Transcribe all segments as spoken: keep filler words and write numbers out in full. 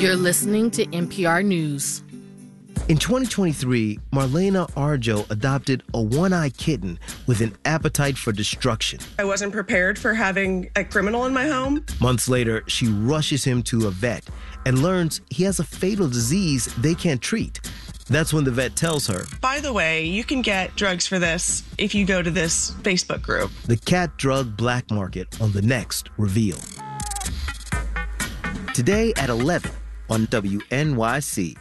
You're listening to N P R News. In twenty twenty-three, Marlena Arjo adopted a one-eyed kitten with an appetite for destruction. I wasn't prepared for having a criminal in my home. Months later, she rushes him to a vet and learns he has a fatal disease they can't treat. That's when the vet tells her, by the way, you can get drugs for this if you go to this Facebook group. The cat drug black market on the next Reveal. Today at eleven on W N Y C.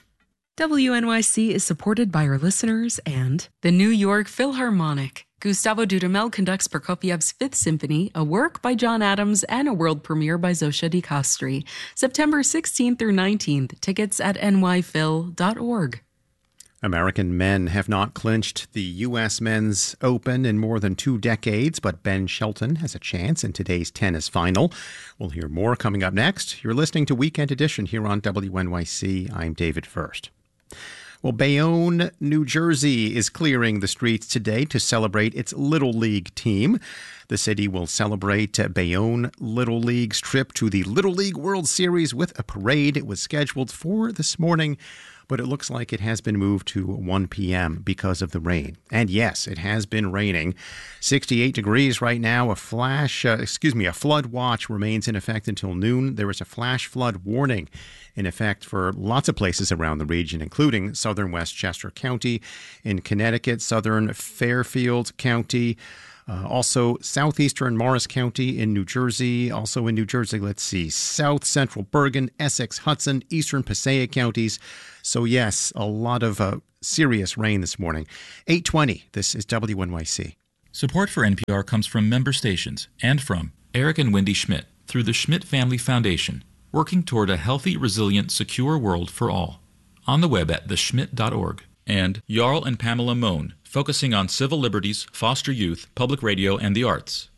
W N Y C is supported by our listeners and the New York Philharmonic. Gustavo Dudamel conducts Prokofiev's Fifth Symphony, a work by John Adams and a world premiere by Zosha Di Castri. September sixteenth through nineteenth. Tickets at N Y phil dot org. American men have not clinched the U S Men's Open in more than two decades, but Ben Shelton has a chance in today's tennis final. We'll hear more coming up next. You're listening to Weekend Edition here on W N Y C. I'm David First. Well, Bayonne, New Jersey is clearing the streets today to celebrate its Little League team. The city will celebrate Bayonne Little League's trip to the Little League World Series with a parade. It was scheduled for this morning, but it looks like it has been moved to one p.m. because of the rain. And yes, it has been raining. sixty-eight degrees right now. A flash, uh, excuse me, a flood watch remains in effect until noon. There is a flash flood warning in effect for lots of places around the region, including southern Westchester County in Connecticut, southern Fairfield County, Uh, also, southeastern Morris County in New Jersey. Also in New Jersey, let's see, south central Bergen, Essex, Hudson, eastern Passaic counties. So, yes, a lot of uh, serious rain this morning. eight twenty, this is W N Y C. Support for N P R comes from member stations and from Eric and Wendy Schmidt through the Schmidt Family Foundation, working toward a healthy, resilient, secure world for all. On the web at the schmidt dot org. And Jarl and Pamela Mohn, focusing on civil liberties, foster youth, public radio, and the arts.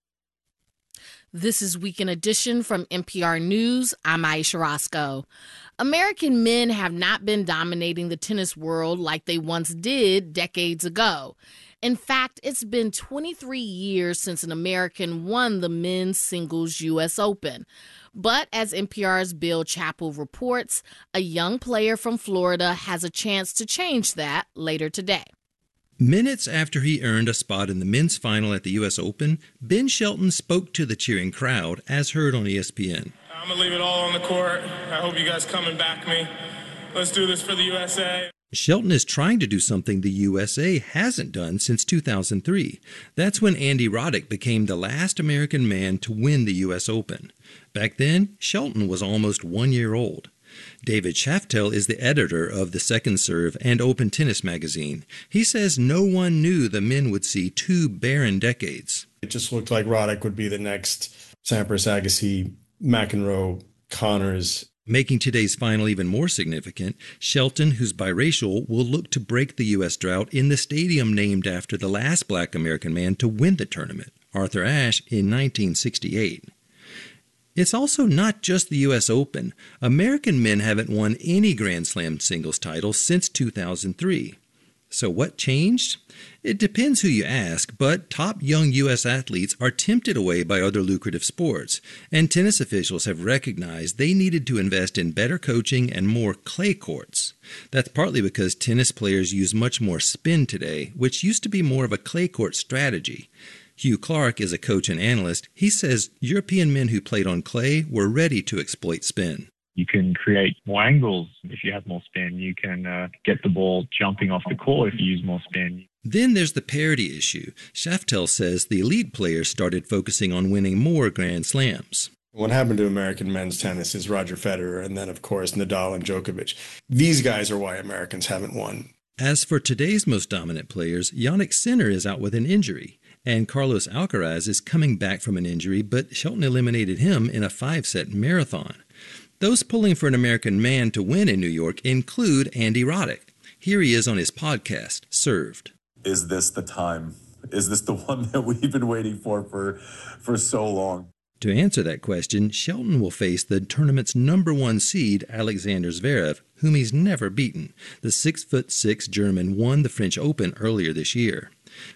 This is Weekend Edition from N P R News. I'm Aisha Roscoe. American men have not been dominating the tennis world like they once did decades ago. In fact, it's been twenty-three years since an American won the men's singles U S Open. But as N P R's Bill Chappell reports, a young player from Florida has a chance to change that later today. Minutes after he earned a spot in the men's final at the U S Open, Ben Shelton spoke to the cheering crowd, as heard on E S P N. I'm going to leave it all on the court. I hope you guys come and back me. Let's do this for the U S A. Shelton is trying to do something the U S A hasn't done since two thousand three. That's when Andy Roddick became the last American man to win the U S Open. Back then, Shelton was almost one year old. David Shaftel is the editor of the Second Serve and Open Tennis magazine. He says no one knew the men would see two barren decades. It just looked like Roddick would be the next Sampras, Agassi, McEnroe, Connors. Making today's final even more significant, Shelton, who's biracial, will look to break the U S drought in the stadium named after the last black American man to win the tournament, Arthur Ashe, in nineteen sixty-eight. It's also not just the U S Open. American men haven't won any Grand Slam singles title since two thousand three. So what changed? It depends who you ask, but top young U S athletes are tempted away by other lucrative sports, and tennis officials have recognized they needed to invest in better coaching and more clay courts. That's partly because tennis players use much more spin today, which used to be more of a clay court strategy. Hugh Clark is a coach and analyst. He says European men who played on clay were ready to exploit spin. You can create more angles if you have more spin. You can uh, get the ball jumping off the court if you use more spin. Then there's the parity issue. Shaftel says the elite players started focusing on winning more Grand Slams. What happened to American men's tennis is Roger Federer and then, of course, Nadal and Djokovic. These guys are why Americans haven't won. As for today's most dominant players, Jannik Sinner is out with an injury. And Carlos Alcaraz is coming back from an injury, but Shelton eliminated him in a five-set marathon. Those pulling for an American man to win in New York include Andy Roddick. Here he is on his podcast, Served. Is this the time? Is this the one that we've been waiting for for, for so long? To answer that question, Shelton will face the tournament's number one seed, Alexander Zverev, whom he's never beaten. The six foot six German won the French Open earlier this year.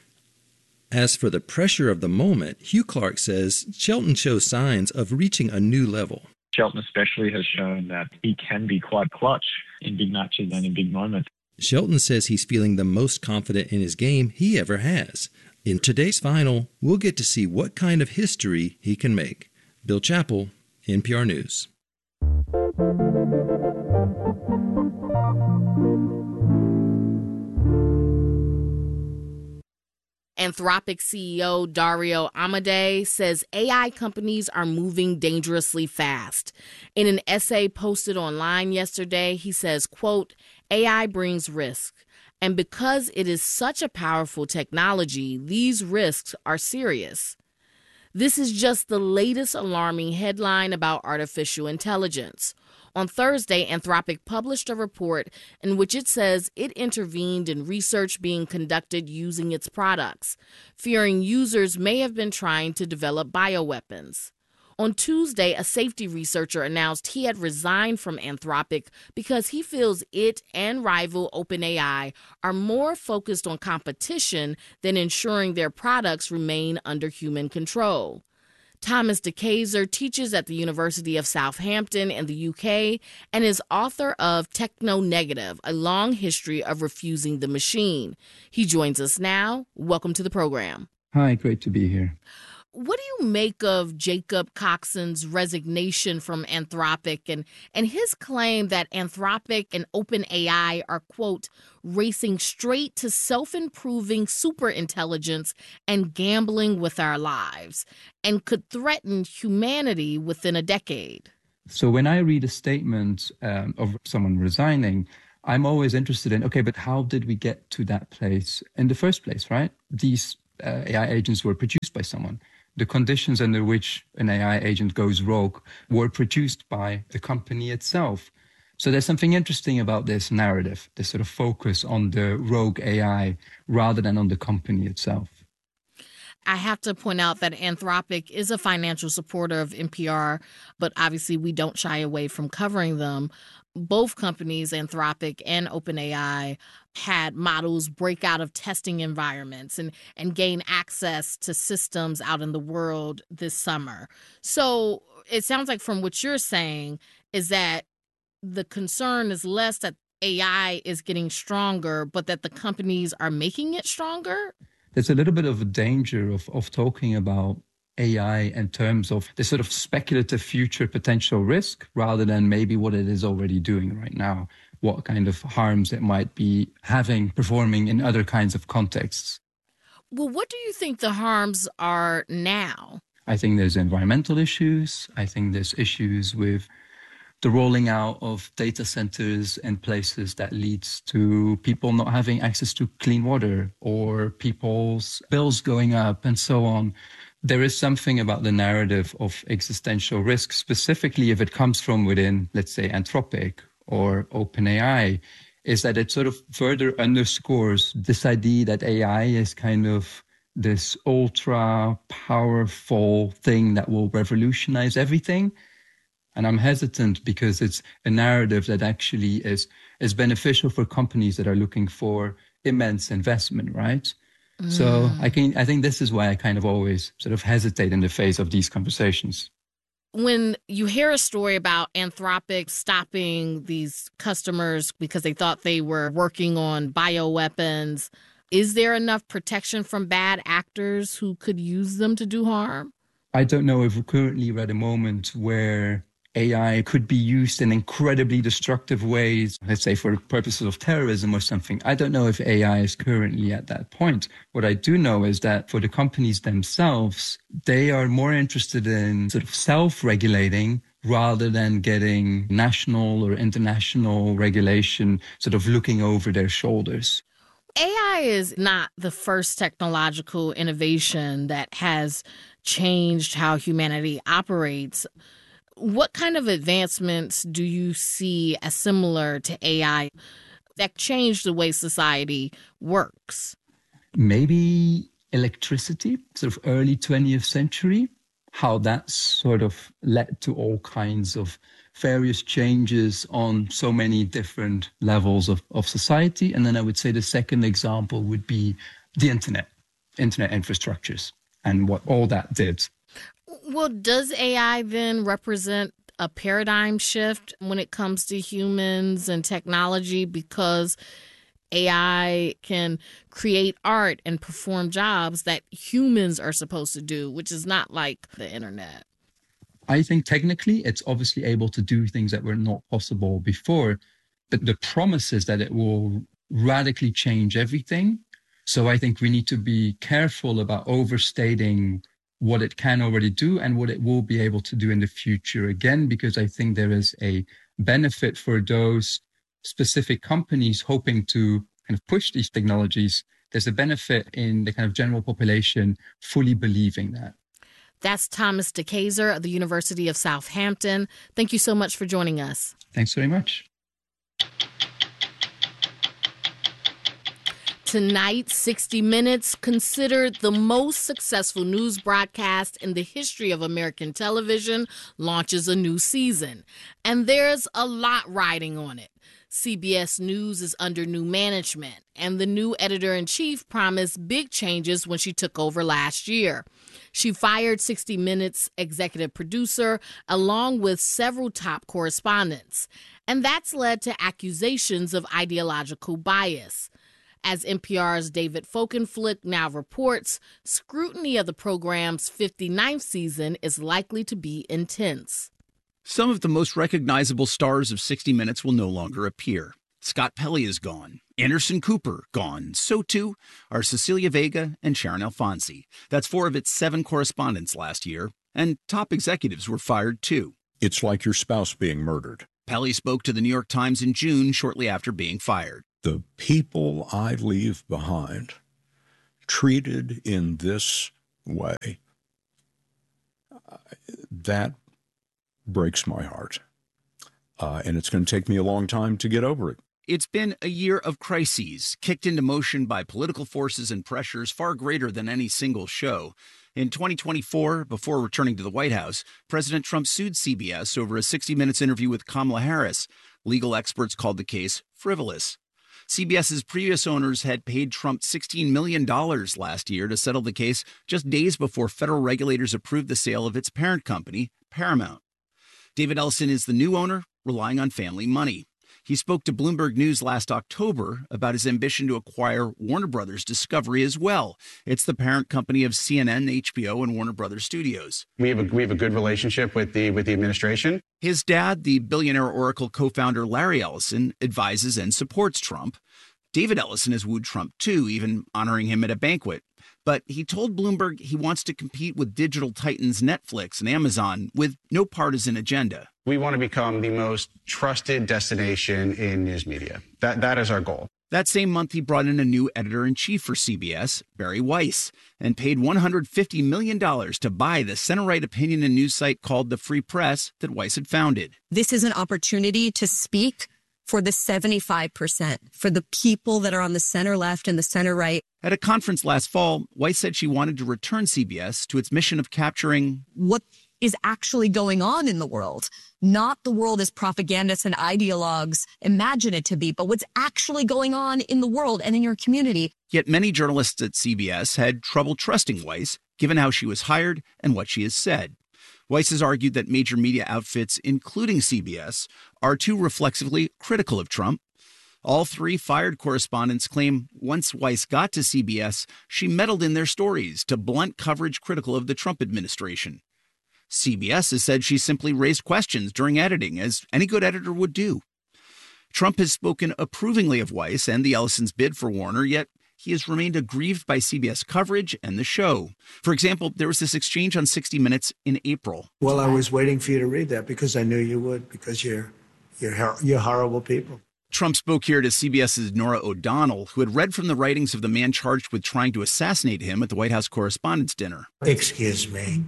As for the pressure of the moment, Hugh Clark says Shelton shows signs of reaching a new level. Shelton especially has shown that he can be quite clutch in big matches and in big moments. Shelton says he's feeling the most confident in his game he ever has. In today's final, we'll get to see what kind of history he can make. Bill Chappell, N P R News. Anthropic C E O Dario Amodei says A I companies are moving dangerously fast. In an essay posted online yesterday, he says, quote, A I brings risk. And because it is such a powerful technology, these risks are serious. This is just the latest alarming headline about artificial intelligence. On Thursday, Anthropic published a report in which it says it intervened in research being conducted using its products, fearing users may have been trying to develop bioweapons. On Tuesday, a safety researcher announced he had resigned from Anthropic because he feels it and rival OpenAI are more focused on competition than ensuring their products remain under human control. Thomas DeKaiser teaches at the University of Southampton in the U K and is author of Techno-Negative, a long history of refusing the machine. He joins us now. Welcome to the program. Hi, great to be here. What do you make of Jacob Coxon's resignation from Anthropic and, and his claim that Anthropic and OpenAI are, quote, racing straight to self-improving superintelligence and gambling with our lives and could threaten humanity within a decade? So when I read a statement um, of someone resigning, I'm always interested in, okay, but how did we get to that place in the first place, right? These uh, A I agents were produced by someone. The conditions under which an A I agent goes rogue were produced by the company itself. So there's something interesting about this narrative, this sort of focus on the rogue A I rather than on the company itself. I have to point out that Anthropic is a financial supporter of N P R, but obviously we don't shy away from covering them. Both companies, Anthropic and OpenAI, had models break out of testing environments and, and gain access to systems out in the world this summer. So it sounds like from what you're saying is that the concern is less that A I is getting stronger, but that the companies are making it stronger? There's a little bit of a danger of, of talking about A I in terms of the sort of speculative future potential risk rather than maybe what it is already doing right now, what kind of harms it might be having, performing in other kinds of contexts. Well, what do you think the harms are now? I think there's environmental issues. I think there's issues with the rolling out of data centers and places that leads to people not having access to clean water or people's bills going up and so on. There is something about the narrative of existential risk, specifically if it comes from within, let's say, Anthropic or OpenAI, is that it sort of further underscores this idea that A I is kind of this ultra powerful thing that will revolutionize everything. And I'm hesitant because it's a narrative that actually is, is beneficial for companies that are looking for immense investment, right? Mm. So I can, I think this is why I kind of always sort of hesitate in the face of these conversations. When you hear a story about Anthropic stopping these customers because they thought they were working on bioweapons, is there enough protection from bad actors who could use them to do harm? I don't know if we're currently at a moment where A I could be used in incredibly destructive ways, let's say for purposes of terrorism or something. I don't know if A I is currently at that point. What I do know is that for the companies themselves, they are more interested in sort of self-regulating rather than getting national or international regulation sort of looking over their shoulders. A I is not the first technological innovation that has changed how humanity operates. What kind of advancements do you see as similar to A I that change the way society works? Maybe electricity, sort of early twentieth century, how that sort of led to all kinds of various changes on so many different levels of, of society. And then I would say the second example would be the internet, internet infrastructures and what all that did. Well, does A I then represent a paradigm shift when it comes to humans and technology because A I can create art and perform jobs that humans are supposed to do, which is not like the internet? I think technically it's obviously able to do things that were not possible before, but the promise is that it will radically change everything. So I think we need to be careful about overstating what it can already do and what it will be able to do in the future again, because I think there is a benefit for those specific companies hoping to kind of push these technologies. There's a benefit in the kind of general population fully believing that. That's Thomas DeKayser of the University of Southampton. Thank you so much for joining us. Thanks very much. Tonight, sixty minutes, considered the most successful news broadcast in the history of American television, launches a new season. And there's a lot riding on it. C B S News is under new management, and the new editor-in-chief promised big changes when she took over last year. She fired sixty minutes executive producer, along with several top correspondents. And that's led to accusations of ideological bias. As N P R's David Folkenflik now reports, scrutiny of the program's fifty-ninth season is likely to be intense. Some of the most recognizable stars of sixty minutes will no longer appear. Scott Pelley is gone. Anderson Cooper, gone. So too are Cecilia Vega and Sharon Alfonsi. That's four of its seven correspondents last year. And top executives were fired too. It's like your spouse being murdered. Pelley spoke to the New York Times in June, shortly after being fired. The people I leave behind, treated in this way, uh, that breaks my heart. Uh, and it's going to take me a long time to get over it. It's been a year of crises, kicked into motion by political forces and pressures far greater than any single show. In twenty twenty-four, before returning to the White House, President Trump sued C B S over a sixty minutes interview with Kamala Harris. Legal experts called the case frivolous. CBS's previous owners had paid Trump sixteen million dollars last year to settle the case just days before federal regulators approved the sale of its parent company, Paramount. David Ellison is the new owner, relying on family money. He spoke to Bloomberg News last October about his ambition to acquire Warner Brothers Discovery as well. It's the parent company of C N N, H B O, and Warner Brothers Studios. We have a, we have a good relationship with the with the administration. His dad, the billionaire Oracle co-founder Larry Ellison, advises and supports Trump. David Ellison has wooed Trump too, even honoring him at a banquet. But he told Bloomberg he wants to compete with digital titans Netflix and Amazon with no partisan agenda. We want to become the most trusted destination in news media. That that is our goal. That same month, he brought in a new editor-in-chief for C B S, Barry Weiss, and paid one hundred fifty million dollars to buy the center-right opinion and news site called The Free Press that Weiss had founded. This is an opportunity to speak for the seventy-five percent, for the people that are on the center-left and the center-right. At a conference last fall, Weiss said she wanted to return C B S to its mission of capturing what is actually going on in the world. Not the world as propagandists and ideologues imagine it to be, but what's actually going on in the world and in your community. Yet many journalists at C B S had trouble trusting Weiss, given how she was hired and what she has said. Weiss has argued that major media outfits, including C B S, are too reflexively critical of Trump. All three fired correspondents claim once Weiss got to C B S, she meddled in their stories to blunt coverage critical of the Trump administration. C B S has said she simply raised questions during editing, as any good editor would do. Trump has spoken approvingly of Weiss and the Ellisons' bid for Warner, yet he has remained aggrieved by C B S coverage and the show. For example, there was this exchange on sixty minutes in April. Well, I was waiting for you to read that because I knew you would, because you're you're you're horrible people. Trump spoke here to CBS's Norah O'Donnell, who had read from the writings of the man charged with trying to assassinate him at the White House Correspondents' Dinner. Excuse me.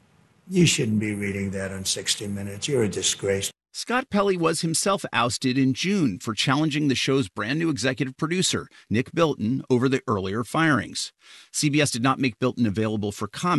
You shouldn't be reading that on sixty minutes. You're a disgrace. Scott Pelley was himself ousted in June for challenging the show's brand new executive producer, Nick Bilton, over the earlier firings. C B S did not make Bilton available for comment.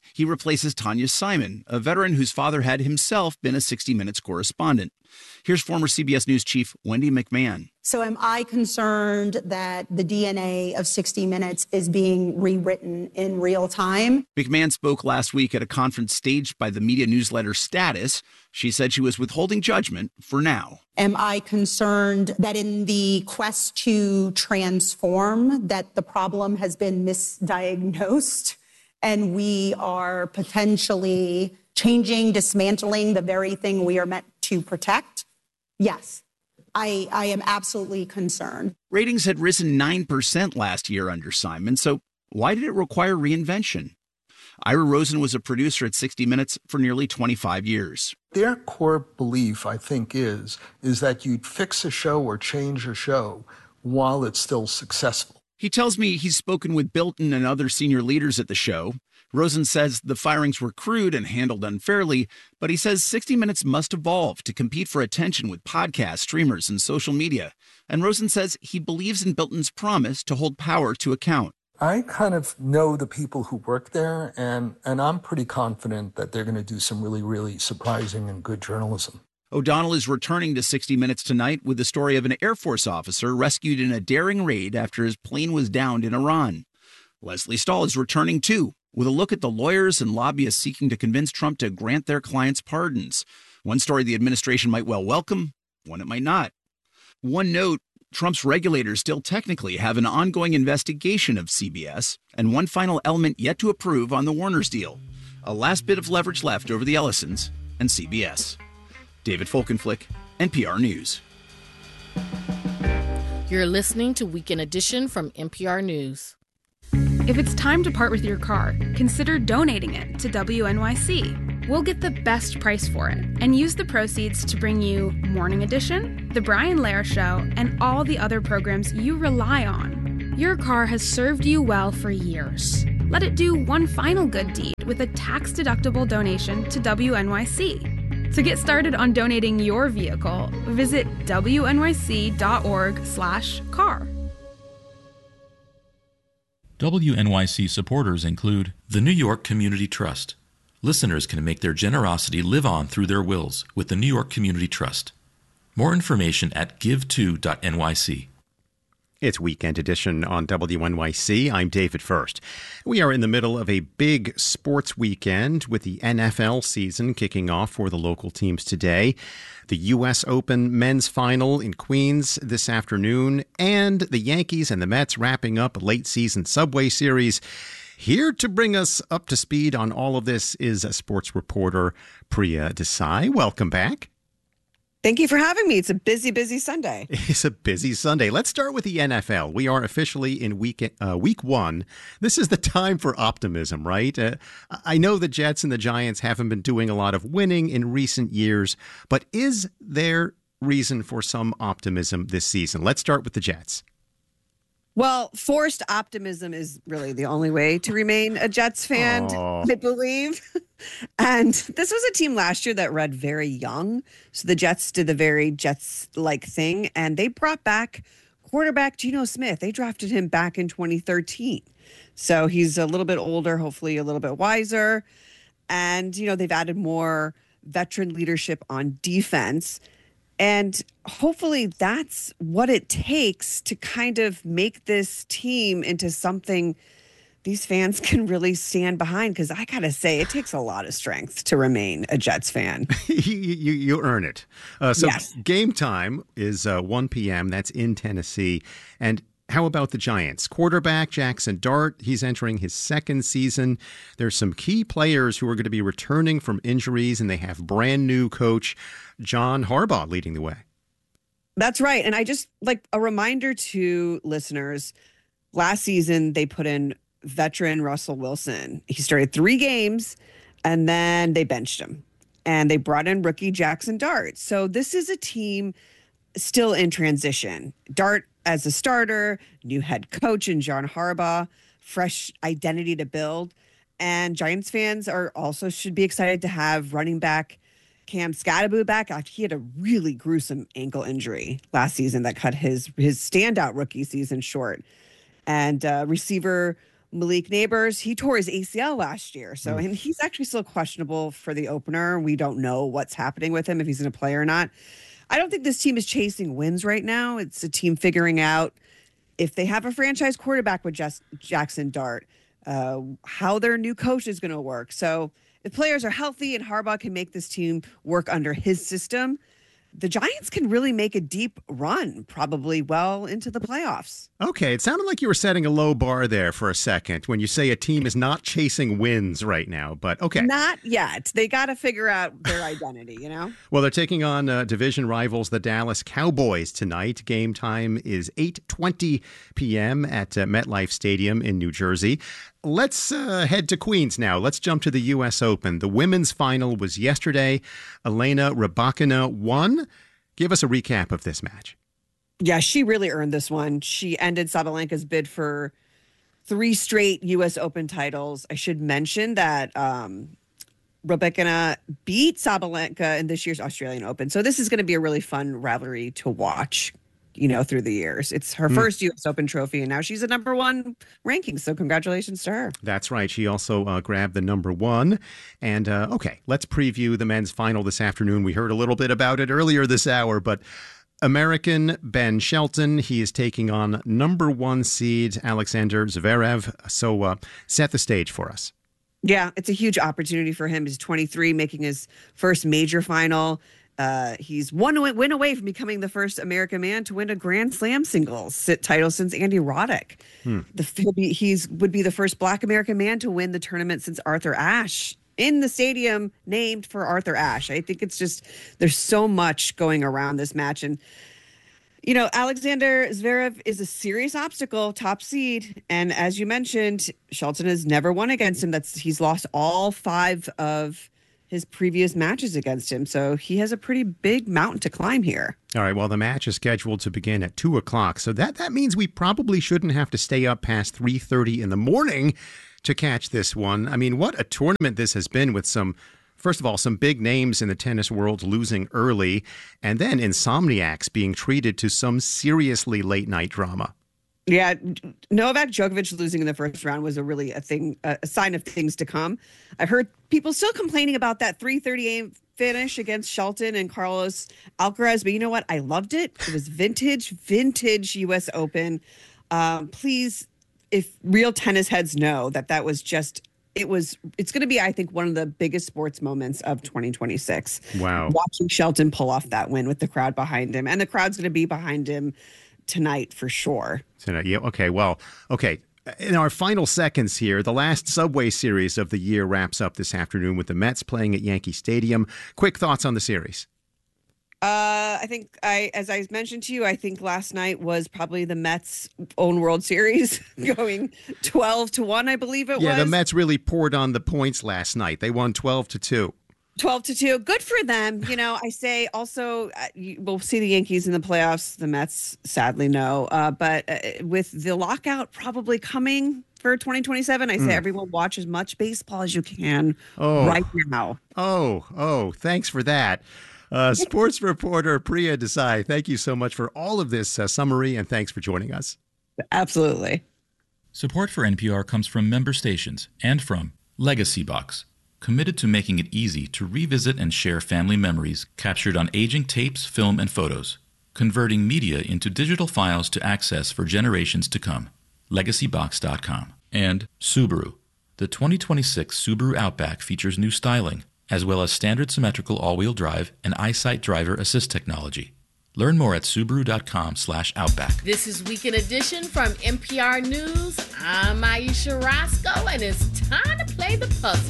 He replaces Tanya Simon, a veteran whose father had himself been a sixty minutes correspondent. Here's former C B S News chief Wendy McMahon. So am I concerned that the D N A of sixty minutes is being rewritten in real time? McMahon spoke last week at a conference staged by the media newsletter Status. She said she was withholding judgment for now. Am I concerned that in the quest to transform, that the problem has been misdiagnosed and we are potentially changing, dismantling the very thing we are meant to protect? Yes. I, I am absolutely concerned. Ratings had risen nine percent last year under Simon, so why did it require reinvention? Ira Rosen was a producer at sixty minutes for nearly twenty-five years. Their core belief, I think, is, is that you'd fix a show or change a show while it's still successful. He tells me he's spoken with Bilton and other senior leaders at the show. Rosen says the firings were crude and handled unfairly, but he says sixty minutes must evolve to compete for attention with podcasts, streamers, and social media. And Rosen says he believes in Bilton's promise to hold power to account. I kind of know the people who work there, and, and I'm pretty confident that they're going to do some really, really surprising and good journalism. O'Donnell is returning to sixty minutes tonight with the story of an Air Force officer rescued in a daring raid after his plane was downed in Iran. Leslie Stahl is returning too, with a look at the lawyers and lobbyists seeking to convince Trump to grant their clients pardons. One story the administration might well welcome, one it might not. One note, Trump's regulators still technically have an ongoing investigation of C B S, and one final element yet to approve on the Warner's deal. A last bit of leverage left over the Ellisons and C B S. David Folkenflik, N P R News. You're listening to Weekend Edition from N P R News. If it's time to part with your car, consider donating it to W N Y C. We'll get the best price for it and use the proceeds to bring you Morning Edition, The Brian Lehrer Show, and all the other programs you rely on. Your car has served you well for years. Let it do one final good deed with a tax-deductible donation to W N Y C. To get started on donating your vehicle, visit W N Y C dot org slash car. W N Y C supporters include the New York Community Trust. Listeners can make their generosity live on through their wills with the New York Community Trust. More information at give to dot N Y C. It's Weekend Edition on W N Y C. I'm David First. We are in the middle of a big sports weekend with the N F L season kicking off for the local teams today. The U S Open men's final in Queens this afternoon, and the Yankees and the Mets wrapping up a late season Subway Series. Here to bring us up to speed on all of this is a sports reporter, Priya Desai. Welcome back. Thank you for having me. It's a busy, busy Sunday. It's a busy Sunday. Let's start with the N F L. We are officially in week uh, week one. This is the time for optimism, right? Uh, I know the Jets and the Giants haven't been doing a lot of winning in recent years, but is there reason for some optimism this season? Let's start with the Jets. Well, forced optimism is really the only way to remain a Jets fan, Aww. I believe. And this was a team last year that read very young. So the Jets did the very Jets-like thing, and they brought back quarterback Geno Smith. They drafted him back in twenty thirteen. So he's a little bit older, hopefully a little bit wiser. And, you know, they've added more veteran leadership on defense. And hopefully that's what it takes to kind of make this team into something these fans can really stand behind. Because I got to say, it takes a lot of strength to remain a Jets fan. you, you, you earn it. Uh, so yes. Game time is uh, one p.m. That's in Tennessee. And how about the Giants? Quarterback Jackson Dart, he's entering his second season. There's some key players who are going to be returning from injuries, and they have brand new coach John Harbaugh leading the way. That's right. And I just like a reminder to listeners, last season they put in veteran Russell Wilson. He started three games and then they benched him, and they brought in rookie Jackson Dart. So this is a team still in transition. Dart as a starter, new head coach in John Harbaugh, fresh identity to build. And Giants fans are also should be excited to have running back Cam Scatterbo back after he had a really gruesome ankle injury last season that cut his his standout rookie season short. And uh, receiver Malik Neighbors, he tore his A C L last year. So Mm. and he's actually still questionable for the opener. We don't know what's happening with him, if he's going to play or not. I don't think this team is chasing wins right now. It's a team figuring out if they have a franchise quarterback with Jess, Jackson Dart, uh, how their new coach is going to work. So if players are healthy and Harbaugh can make this team work under his system, the Giants can really make a deep run, probably well into the playoffs. Okay, it sounded like you were setting a low bar there for a second when you say a team is not chasing wins right now, but okay. Not yet. They got to figure out their identity, you know? Well, they're taking on uh, division rivals, the Dallas Cowboys, tonight. Game time is eight twenty p.m. at uh, MetLife Stadium in New Jersey. Let's uh, head to Queens now. Let's jump to the U S Open. The women's final was yesterday. Elena Rybakina won. Give us a recap of this match. Yeah, she really earned this one. She ended Sabalenka's bid for three straight U S Open titles. I should mention that um, Rybakina beat Sabalenka in this year's Australian Open. So this is going to be a really fun rivalry to watch, you know, through the years. It's her mm. first U S Open trophy, and now she's a number one ranking. So congratulations to her. That's right. She also uh, grabbed the number one. And uh, okay, let's preview the men's final this afternoon. We heard a little bit about it earlier this hour, but American Ben Shelton, he is taking on number one seed Alexander Zverev. So uh, set the stage for us. Yeah, it's a huge opportunity for him. He's twenty-three, making his first major final. Uh, he's one win away from becoming the first American man to win a Grand Slam singles title since Andy Roddick. Hmm. The he'll be, he's would be the first Black American man to win the tournament since Arthur Ashe in the stadium named for Arthur Ashe. I think it's just there's so much going around this match, and you know Alexander Zverev is a serious obstacle, top seed, and as you mentioned, Shelton has never won against him. That's he's lost all five of his previous matches against him. So he has a pretty big mountain to climb here. All right, well, the match is scheduled to begin at two o'clock. So that, that means we probably shouldn't have to stay up past three thirty in the morning to catch this one. I mean, what a tournament this has been with some, first of all, some big names in the tennis world losing early, and then insomniacs being treated to some seriously late-night drama. Yeah, Novak Djokovic losing in the first round was a really a thing, a sign of things to come. I've heard people still complaining about that three thirty a.m. finish against Shelton and Carlos Alcaraz, but you know what? I loved it. It was vintage, vintage U S Open. Um, please, if real tennis heads know that that was just, it was, it's going to be, I think, one of the biggest sports moments of twenty twenty-six. Wow. Watching Shelton pull off that win with the crowd behind him, and the crowd's going to be behind him tonight for sure. Tonight, yeah. Okay. Well, okay. In our final seconds here, the last Subway Series of the year wraps up this afternoon with the Mets playing at Yankee Stadium. Quick thoughts on the series? Uh, I think I, as I mentioned to you, I think last night was probably the Mets' own World Series, going twelve to one, I believe it yeah, was. Yeah, the Mets really poured on the points last night. They won twelve to two. twelve to two. Good for them. You know, I say also, uh, you, we'll see the Yankees in the playoffs. The Mets, sadly, no. Uh, but uh, with the lockout probably coming for twenty twenty-seven, I say mm. everyone watch as much baseball as you can oh. right now. Oh, oh, thanks for that. Uh, sports reporter Priya Desai, thank you so much for all of this uh, summary, and thanks for joining us. Absolutely. Support for N P R comes from member stations and from Legacy Box, committed to making it easy to revisit and share family memories captured on aging tapes, film, and photos, converting media into digital files to access for generations to come. legacy box dot com. And Subaru. The twenty twenty-six Subaru Outback features new styling, as well as standard symmetrical all-wheel drive and EyeSight driver assist technology. Learn more at subaru dot com slash outback. This is Weekend Edition from N P R News. I'm Aisha Roscoe, and it's time to play the puzzle.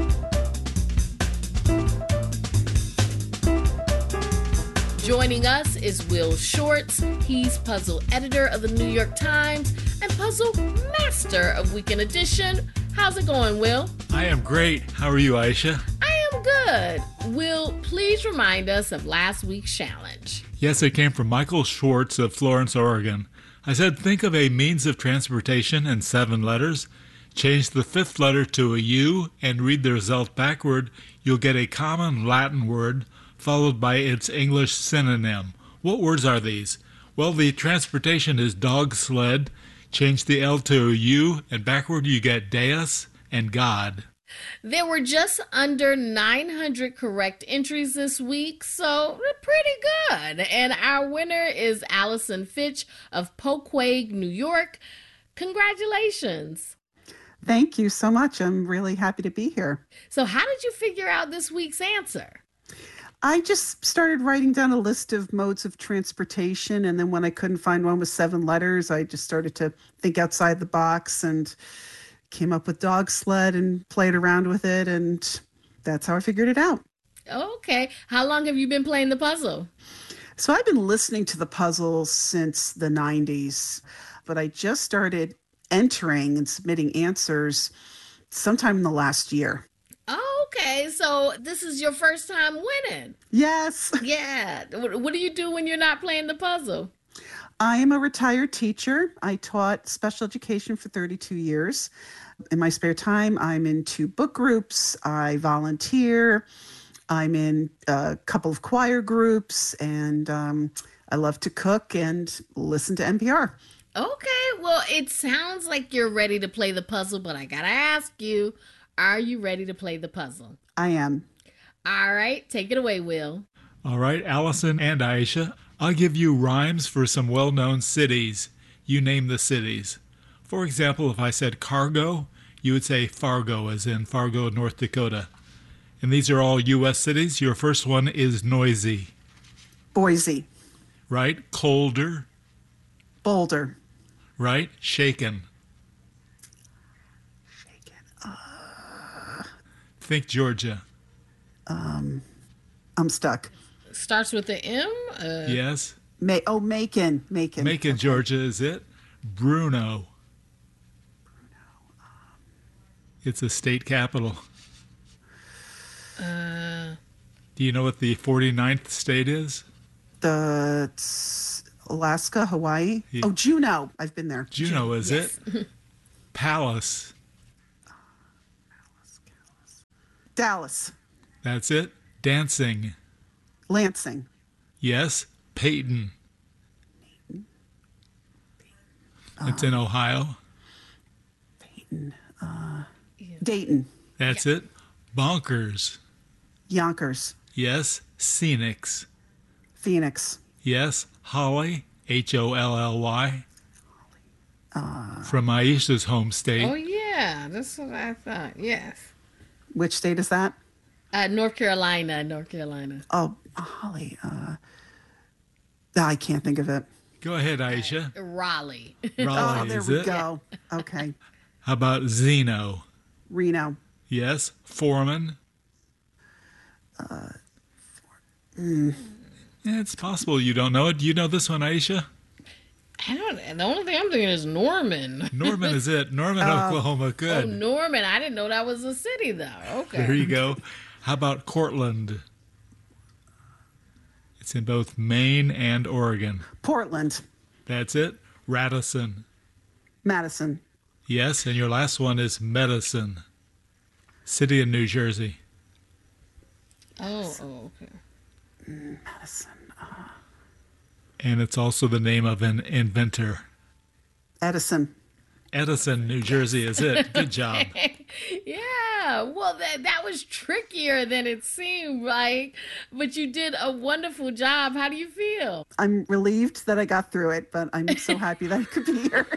Joining us is Will Shortz. He's puzzle editor of the New York Times and puzzle master of Weekend Edition. How's it going, Will? I am great. How are you, Aisha? I am good. Will, please remind us of last week's challenge. Yes, it came from Michael Schwartz of Florence, Oregon. I said, think of a means of transportation in seven letters. Change the fifth letter to a U and read the result backward. You'll get a common Latin word followed by its English synonym. What words are these? Well, the transportation is dog sled. Change the L to a U, and backward you get Deus and God. There were just under nine hundred correct entries this week, so pretty good. And our winner is Allison Fitch of Poquay, New York. Congratulations. Thank you so much. I'm really happy to be here. So how did you figure out this week's answer? I just started writing down a list of modes of transportation, and then when I couldn't find one with seven letters, I just started to think outside the box and came up with dog sled and played around with it, and that's how I figured it out. Okay. How long have you been playing the puzzle? So I've been listening to the puzzle since the nineties, but I just started entering and submitting answers sometime in the last year. Oh, okay. So this is your first time winning. Yes. Yeah. What do you do when you're not playing the puzzle? I am a retired teacher. I taught special education for thirty-two years. In my spare time, I'm into book groups. I volunteer. I'm in a couple of choir groups, and um, I love to cook and listen to N P R. Okay. Well, it sounds like you're ready to play the puzzle, but I got to ask you, are you ready to play the puzzle? I am. All right. Take it away, Will. All right, Allison and Aisha. I'll give you rhymes for some well-known cities. You name the cities. For example, if I said Cargo, you would say Fargo, as in Fargo, North Dakota. And these are all U S cities. Your first one is Noisy. Boise. Right? Colder. Boulder. Right? Shaken. Shaken. Uh, Think Georgia. Um, I'm stuck. Starts with the M? Uh, yes. May oh, Macon. Macon. Macon, okay. Georgia, is it? Bruno. Bruno. Um, it's a state capital. Uh, Do you know what the forty-ninth state is? The Alaska, Hawaii. Yeah. Oh, Juneau. I've been there. Juneau, is yes. it? Palace. Uh, Palace, Dallas. Dallas. That's it. Dancing. Lansing. Yes. Peyton. Peyton. It's um, in Ohio. Peyton. Uh, Dayton. That's yeah. it. Bonkers. Yonkers. Yes. Scenics. Phoenix. Yes. Holly. H O L L Y. Uh, From Aisha's home state. Oh, yeah. That's what I thought. Yes. Which state is that? Uh, North Carolina, North Carolina. Oh, Holly. Uh, I can't think of it. Go ahead, Aisha. Uh, Raleigh. Raleigh, oh, there is we it? go. Okay. How about Zeno? Reno. Yes. Foreman. Uh, for, mm. yeah, it's possible you don't know it. Do you know this one, Aisha? I don't. The only thing I'm thinking is Norman. Norman is it? Norman, uh, Oklahoma. Good. Oh, Norman. I didn't know that was a city, though. Okay. There you go. How about Cortland? It's in both Maine and Oregon. Portland. That's it. Radisson. Madison. Yes, and your last one is Medicine. City in New Jersey. Oh, oh okay. Madison. Uh, and it's also the name of an inventor. Edison. Edison, New Jersey, is it? Good job. Yeah, well, that that was trickier than it seemed like, but you did a wonderful job. How do you feel? I'm relieved that I got through it, but I'm so happy that I could be here.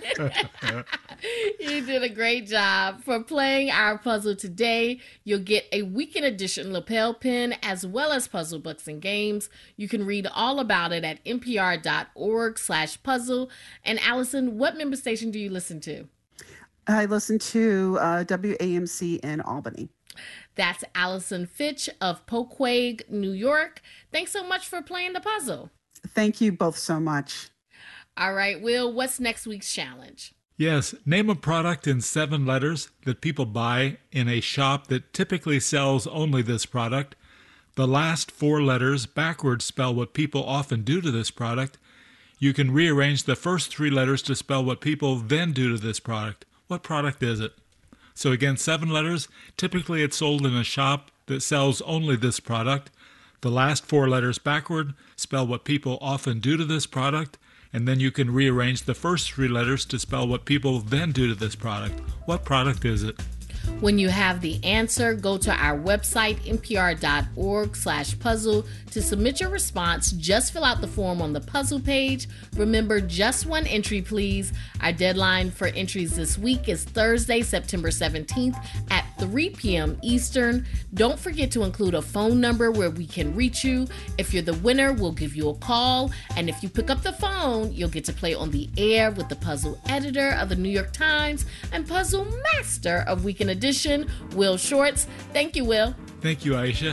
You did a great job. For playing our puzzle today, you'll get a weekend edition lapel pin as well as puzzle books and games. You can read all about it at npr.org slash puzzle. And Allison, what member station do you listen to? I listen to uh, W A M C in Albany. That's Allison Fitch of Poquay, New York. Thanks so much for playing the puzzle. Thank you both so much. All right, Will, what's next week's challenge? Yes, name a product in seven letters that people buy in a shop that typically sells only this product. The last four letters backwards spell what people often do to this product. You can rearrange the first three letters to spell what people then do to this product. What product is it? So again, seven letters. Typically it's sold in a shop that sells only this product. The last four letters backward spell what people often do to this product. and then you can rearrange the first three letters to spell what people then do to this product. What product is it? When you have the answer, go to our website, npr.org slash puzzle. To submit your response, just fill out the form on the puzzle page. Remember, just one entry, please. Our deadline for entries this week is Thursday, September seventeenth at three p.m. Eastern. Don't forget to include a phone number where we can reach you. If you're the winner, we'll give you a call. And if you pick up the phone, you'll get to play on the air with the puzzle editor of the New York Times and puzzle master of Weekend Edition, Will Shortz. Thank you, Will. Thank you, Aisha.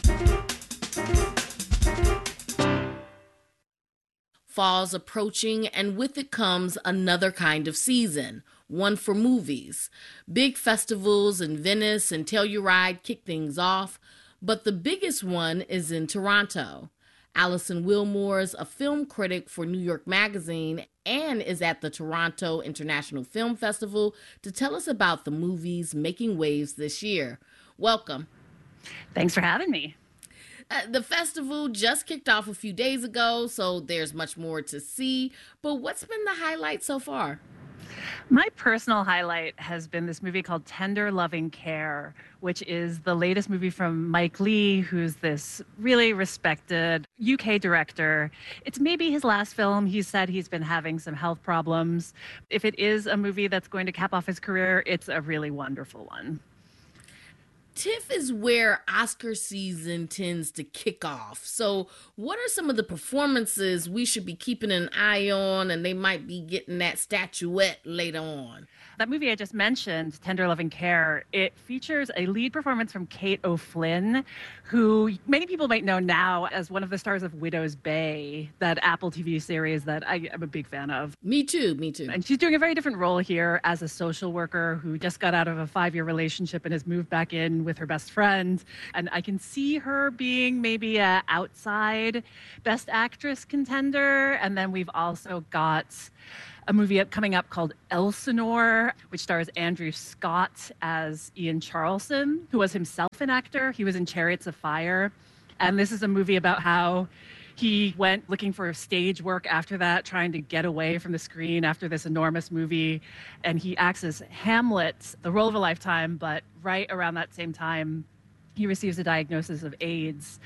Fall's approaching, and with it comes another kind of season, one for movies. Big festivals in Venice and Telluride kick things off, but the biggest one is in Toronto. Alison Willmore's a film critic for New York Magazine and is at the Toronto International Film Festival to tell us about the movies making waves this year. Welcome. Thanks for having me. Uh, the festival just kicked off a few days ago, so there's much more to see. But what's been the highlight so far? My personal highlight has been this movie called Tender Loving Care, which is the latest movie from Mike Leigh, who's this really respected U K director. It's maybe his last film. He said he's been having some health problems. If it is a movie that's going to cap off his career, it's a really wonderful one. TIFF is where Oscar season tends to kick off. So what are some of the performances we should be keeping an eye on, and they might be getting that statuette later on? That movie I just mentioned, Tender Loving Care, it features a lead performance from Kate O'Flynn, who many people might know now as one of the stars of Widow's Bay, that Apple T V series that I am a big fan of. Me too, me too. And she's doing a very different role here as a social worker who just got out of a five-year relationship and has moved back in with her best friend. And I can see her being maybe a outside Best Actress contender. And then we've also got a movie coming up called Elsinore, which stars Andrew Scott as Ian Charleson, who was himself an actor. He was in Chariots of Fire. And this is a movie about how he went looking for stage work after that, trying to get away from the screen after this enormous movie. And he acts as Hamlet, the role of a lifetime, but right around that same time, he receives a diagnosis of AIDS.